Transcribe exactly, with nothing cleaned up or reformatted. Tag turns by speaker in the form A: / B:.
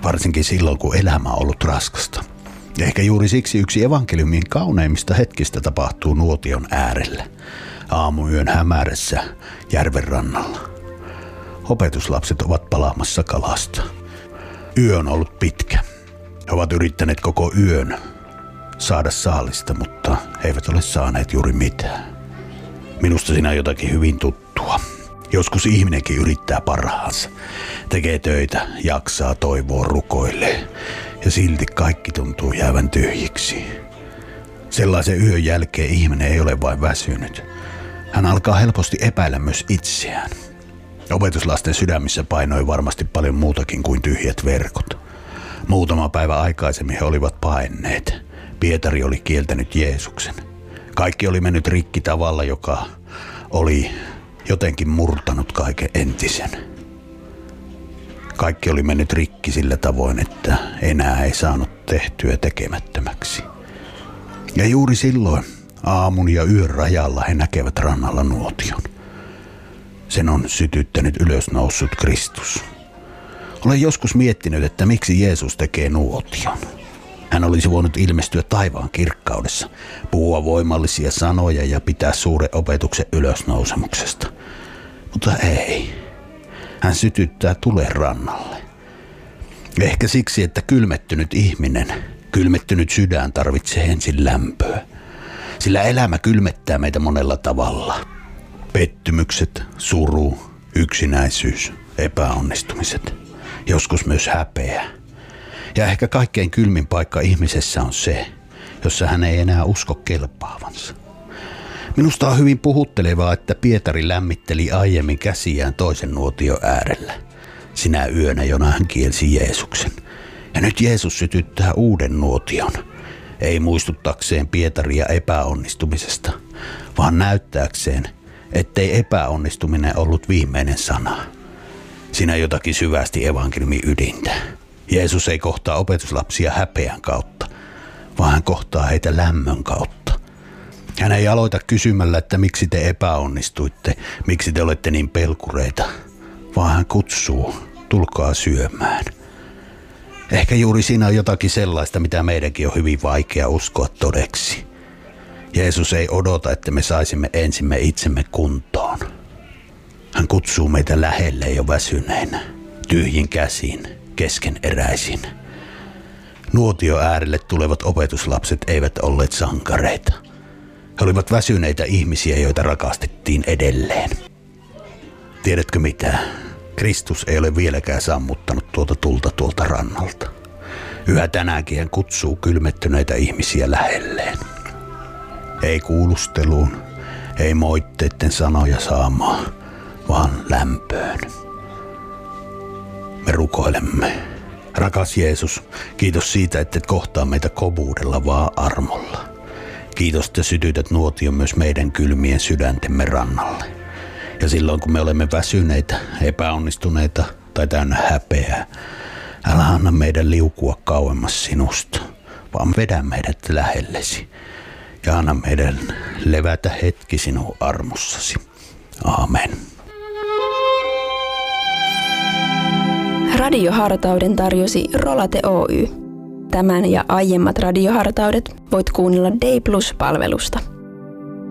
A: varsinkin silloin, kun elämä on ollut raskasta. Ja ehkä juuri siksi yksi evankeliumin kauneimmista hetkistä tapahtuu nuotion äärellä, aamuyön hämärässä järven rannalla. Opetuslapset ovat palaamassa kalasta. Yö on ollut pitkä. He ovat yrittäneet koko yön saada saalista, mutta he eivät ole saaneet juuri mitään. Minusta siinä on jotakin hyvin tuttua. Joskus ihminenkin yrittää parhaansa, tekee töitä, jaksaa, toivoo, rukoilee ja silti kaikki tuntuu jäävän tyhjiksi. Sellaisen yön jälkeen ihminen ei ole vain väsynyt. Hän alkaa helposti epäillä myös itseään. Opetuslasten sydämissä painoi varmasti paljon muutakin kuin tyhjät verkot. Muutama päivä aikaisemmin he olivat paenneet. Pietari oli kieltänyt Jeesuksen. Kaikki oli mennyt rikki tavalla, joka oli jotenkin murtanut kaiken entisen. Kaikki oli mennyt rikki sillä tavoin, että enää ei saanut tehtyä tekemättömäksi. Ja juuri silloin aamun ja yön rajalla he näkevät rannalla nuotion. Sen on sytyttänyt ylösnoussut Kristus. Olen joskus miettinyt, että miksi Jeesus tekee nuotion. Hän olisi voinut ilmestyä taivaan kirkkaudessa, puhua voimallisia sanoja ja pitää suuren opetuksen ylösnousemuksesta. Mutta ei. Hän sytyttää tulen rannalle. Ehkä siksi, että kylmettynyt ihminen, kylmettynyt sydän tarvitsee ensin lämpöä. Sillä elämä kylmettää meitä monella tavalla. Pettymykset, suru, yksinäisyys, epäonnistumiset, joskus myös häpeä. Ja ehkä kaikkein kylmin paikka ihmisessä on se, jossa hän ei enää usko kelpaavansa. Minusta on hyvin puhuttelevaa, että Pietari lämmitteli aiemmin käsiään toisen nuotion äärellä, sinä yönä, jona hän kielsi Jeesuksen. Ja nyt Jeesus sytyttää uuden nuotion, ei muistuttakseen Pietaria epäonnistumisesta, vaan näyttääkseen, ettei epäonnistuminen ollut viimeinen sana. Siinä jotakin syvästi evankeliumin ydintä. Jeesus ei kohtaa opetuslapsia häpeän kautta, vaan hän kohtaa heitä lämmön kautta. Hän ei aloita kysymällä, että miksi te epäonnistuitte, miksi te olette niin pelkureita, vaan hän kutsuu, tulkaa syömään. Ehkä juuri siinä on jotakin sellaista, mitä meidänkin on hyvin vaikea uskoa todeksi. Jeesus ei odota, että me saisimme ensimme itsemme kuntoon. Hän kutsuu meitä lähelle jo väsyneinä, tyhjin käsin, keskeneräisin. Nuotio äärelle tulevat opetuslapset eivät olleet sankareita. He olivat väsyneitä ihmisiä, joita rakastettiin edelleen. Tiedätkö mitä? Kristus ei ole vieläkään sammuttanut tuota tulta tuolta rannalta. Yhä tänäänkin hän kutsuu kylmettyneitä ihmisiä lähelleen. Ei kuulusteluun, ei moitteiden sanoja saamaan, vaan lämpöön. Me rukoilemme. Rakas Jeesus, kiitos siitä, että et kohtaa meitä kovuudella, vaan armolla. Kiitos, että sytytät nuotion myös meidän kylmien sydäntemme rannalle. Ja silloin, kun me olemme väsyneitä, epäonnistuneita tai täynnä häpeää, älä anna meidän liukua kauemmas sinusta, vaan vedä meidät lähellesi ja anna meidän levätä hetki sinun armossasi. Aamen.
B: Radiohartauden tarjosi Rolate Oy. Tämän ja aiemmat radiohartaudet voit kuunnella Day Plus-palvelusta.